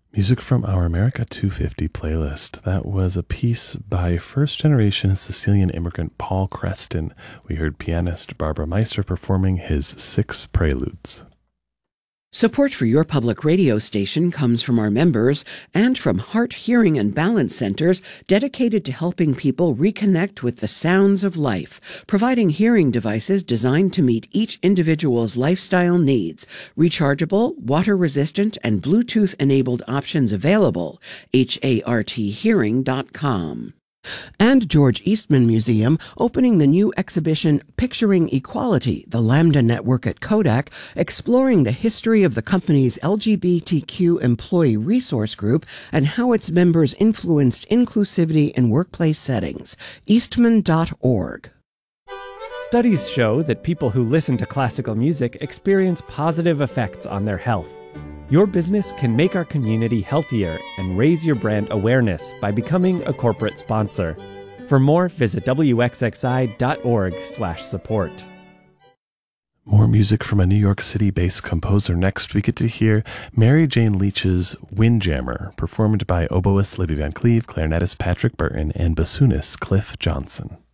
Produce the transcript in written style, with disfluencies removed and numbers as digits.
Music from our America 250 playlist. That was a piece by first-generation Sicilian immigrant Paul Creston. We heard pianist Barbara Meister performing his 6 Preludes. Support for your public radio station comes from our members and from Heart, Hearing, and Balance Centers dedicated to helping people reconnect with the sounds of life, providing hearing devices designed to meet each individual's lifestyle needs. Rechargeable, water-resistant, and Bluetooth-enabled options available. HARThearing.com. And George Eastman Museum opening the new exhibition Picturing Equality, the Lambda Network at Kodak, exploring the history of the company's LGBTQ employee resource group and how its members influenced inclusivity in workplace settings. Eastman.org. Studies show that people who listen to classical music experience positive effects on their health. Your business can make our community healthier and raise your brand awareness by becoming a corporate sponsor. For more, visit wxxi.org/support. More music from a New York City-based composer. Next, we get to hear Mary Jane Leach's Windjammer, performed by oboist Libby Van Cleve, clarinetist Patrick Burton, and bassoonist Cliff Johnson.